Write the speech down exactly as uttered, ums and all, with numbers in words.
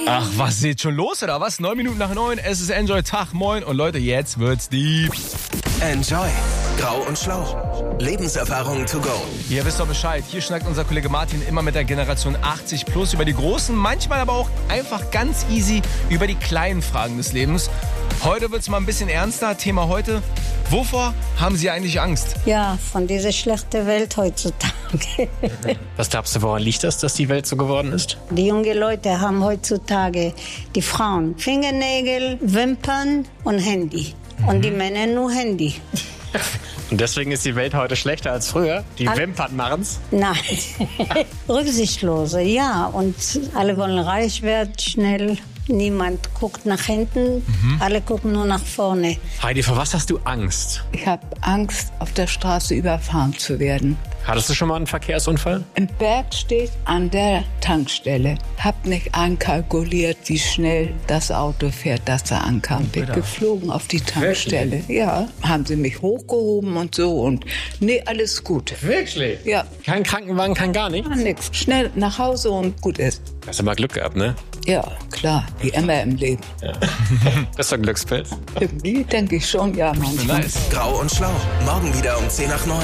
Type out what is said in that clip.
Ach, was geht schon los, oder was? Neun Minuten nach neun, es ist Enjoy Tag, moin. Und Leute, jetzt wird's deep. Enjoy. Grau und Schlau. Lebenserfahrung to go. Ihr wisst doch Bescheid. Hier schnackt unser Kollege Martin immer mit der Generation achtzig plus über die großen, manchmal aber auch einfach ganz easy über die kleinen Fragen des Lebens. Heute wird's mal ein bisschen ernster. Thema heute: Wovor haben Sie eigentlich Angst? Ja, von dieser schlechten Welt heutzutage. Was glaubst du, woran liegt das, dass die Welt so geworden ist? Die jungen Leute haben heutzutage, die Frauen, Fingernägel, Wimpern und Handy. Und die Männer nur Handy. Und deswegen ist die Welt heute schlechter als früher? Die Al- Wimpern machen's? Nein, rücksichtslose, ja. Und alle wollen reich werden, schnell. Niemand guckt nach hinten, mhm. alle gucken nur nach vorne. Heidi, vor was hast du Angst? Ich habe Angst, auf der Straße überfahren zu werden. Hattest du schon mal einen Verkehrsunfall? Im Berg steht an der Tankstelle. Hab nicht einkalkuliert, wie schnell das Auto fährt, das da ankam. Bin geflogen auf die Tankstelle. Wirklich? Ja, haben sie mich hochgehoben und so und nee, alles gut. Wirklich? Ja. Kein Krankenwagen, kein gar nichts? Gar nichts. Schnell nach Hause und gut ist. Hast du mal Glück gehabt, ne? Ja, klar, wie immer im Leben. Ja. Bist du ein Glückspilz? Irgendwie denke ich schon, ja, manchmal. Nice. Grau und Schlau. Morgen wieder um zehn nach neun.